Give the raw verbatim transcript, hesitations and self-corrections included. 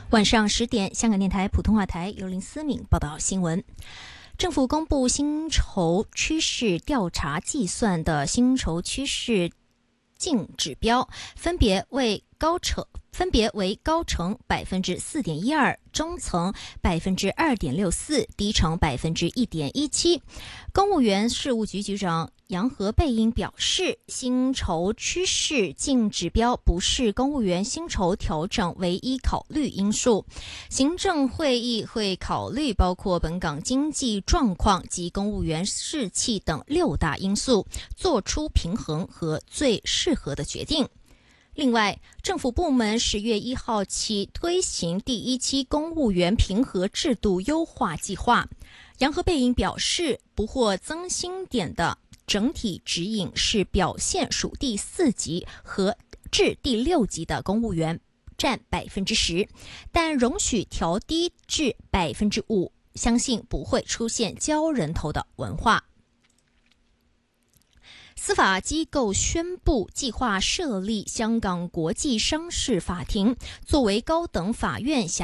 晚上十点，香港电台普通话台由林思敏报道新闻。政府公布薪酬趋势调查计算的薪酬趋势净指标，分别为高层分别为高层百分之四点一二，中层百分之二点六四，低层百分之一点一七。公务员事务局局长杨和贝因表示，薪酬趋势净指标不是公务员薪酬调整唯一考虑因素，行政会议会考虑包括本港经济状况及公务员士气等六大因素，做出平衡和最适合的决定。另外，政府部门十月一号起推行第一期公务员评核制度优化计划。杨和贝因表示，不获增薪点的整体指引是表现属第四级和至第六级的公务员占百分之十，但容许调低至百分之五，相信不会出现交人头的文化。司法机构宣布计划设立香港国际商事法庭，作为高等法院辖